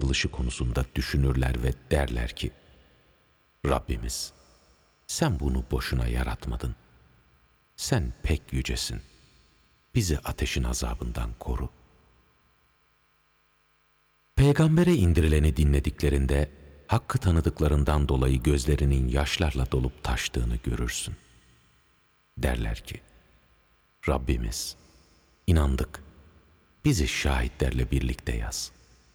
yaratılışı konusunda düşünürler ve derler ki, Rabbimiz, sen bunu boşuna yaratmadın. Sen pek yücesin. Bizi ateşin azabından koru. Peygambere indirileni dinlediklerinde, Hakk'ı tanıdıklarından dolayı gözlerinin yaşlarla dolup taştığını görürsün. Derler ki, Rabbimiz, inandık, bizi şahitlerle birlikte yaz.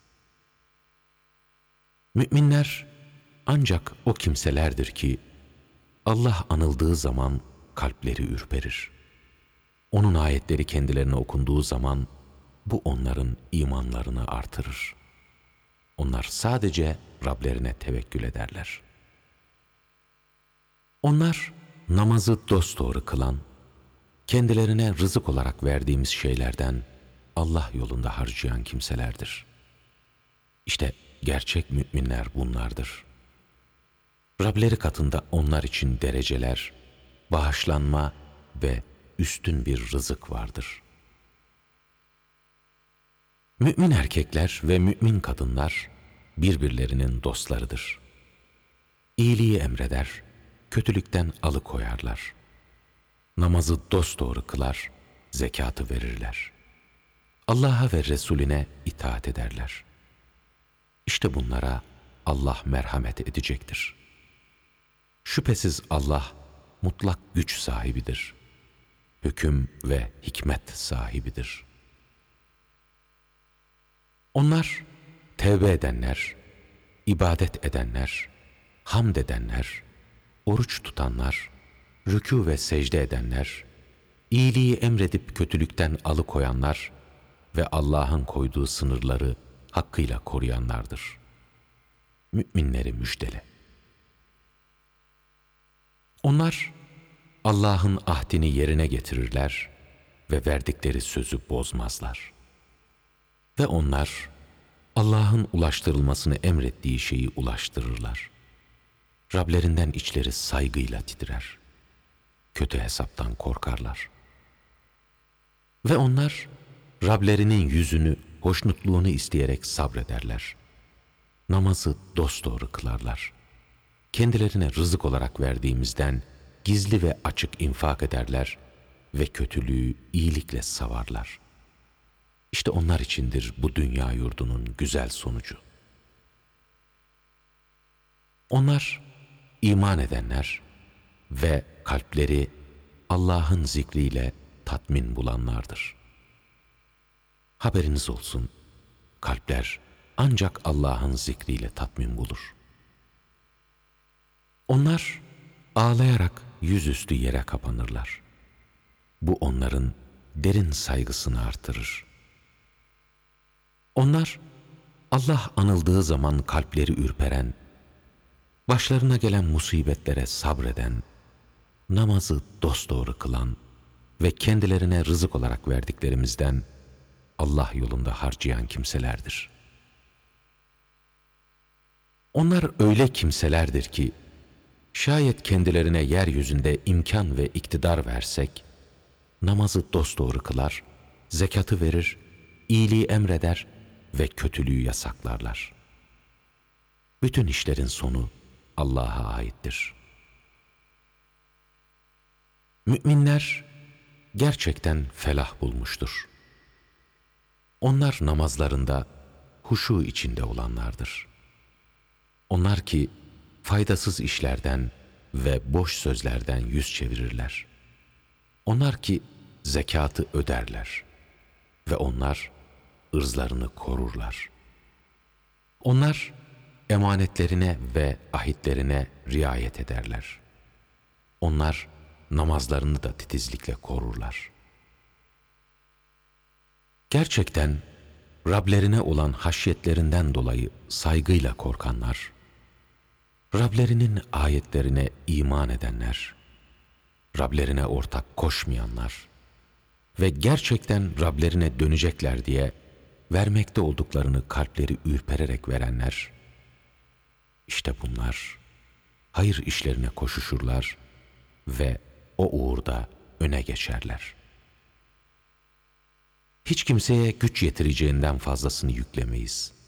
Müminler ancak o kimselerdir ki, Allah anıldığı zaman kalpleri ürperir. Onun ayetleri kendilerine okunduğu zaman, bu onların imanlarını artırır. Onlar sadece Rablerine tevekkül ederler. Onlar namazı dosdoğru kılan, kendilerine rızık olarak verdiğimiz şeylerden Allah yolunda harcayan kimselerdir. İşte gerçek müminler bunlardır. Rableri katında onlar için dereceler, bağışlanma ve üstün bir rızık vardır. Mümin erkekler ve mümin kadınlar birbirlerinin dostlarıdır. İyiliği emreder, kötülükten alıkoyarlar. Namazı dosdoğru kılar, zekatı verirler. Allah'a ve Resulüne itaat ederler. İşte bunlara Allah merhamet edecektir. Şüphesiz Allah mutlak güç sahibidir. Hüküm ve hikmet sahibidir. Onlar tevbe edenler, ibadet edenler, hamd edenler, oruç tutanlar, rükû ve secde edenler, iyiliği emredip kötülükten alıkoyanlar ve Allah'ın koyduğu sınırları hakkıyla koruyanlardır. Müminleri müjdele. Onlar Allah'ın ahdini yerine getirirler ve verdikleri sözü bozmazlar. Ve onlar Allah'ın ulaştırılmasını emrettiği şeyi ulaştırırlar. Rablerinden içleri saygıyla titrer. Kötü hesaptan korkarlar. Ve onlar Rablerinin yüzünü, hoşnutluğunu isteyerek sabrederler. Namazı dosdoğru kılarlar. Kendilerine rızık olarak verdiğimizden gizli ve açık infak ederler ve kötülüğü iyilikle savarlar. İşte onlar içindir bu dünya yurdunun güzel sonucu. Onlar iman edenler ve kalpleri Allah'ın zikriyle tatmin bulanlardır. Haberiniz olsun, kalpler ancak Allah'ın zikriyle tatmin bulur. Onlar ağlayarak yüzüstü yere kapanırlar. Bu onların derin saygısını artırır. Onlar Allah anıldığı zaman kalpleri ürperen, başlarına gelen musibetlere sabreden, namazı dosdoğru kılan ve kendilerine rızık olarak verdiklerimizden Allah yolunda harcayan kimselerdir. Onlar öyle kimselerdir ki, şayet kendilerine yeryüzünde imkan ve iktidar versek, namazı dosdoğru kılar, zekatı verir, iyiliği emreder ve kötülüğü yasaklarlar. Bütün işlerin sonu Allah'a aittir. Müminler gerçekten felah bulmuştur. Onlar namazlarında huşu içinde olanlardır. Onlar ki faydasız işlerden ve boş sözlerden yüz çevirirler. Onlar ki zekatı öderler ve onlar ırzlarını korurlar. Onlar emanetlerine ve ahitlerine riayet ederler. Onlar namazlarını da titizlikle korurlar. Gerçekten Rablerine olan haşyetlerinden dolayı saygıyla korkanlar, Rablerinin ayetlerine iman edenler, Rablerine ortak koşmayanlar ve gerçekten Rablerine dönecekler diye vermekte olduklarını kalpleri ürpererek verenler, işte bunlar hayır işlerine koşuşurlar ve o uğurda öne geçerler. Hiç kimseye güç yetireceğinden fazlasını yüklemeyiz.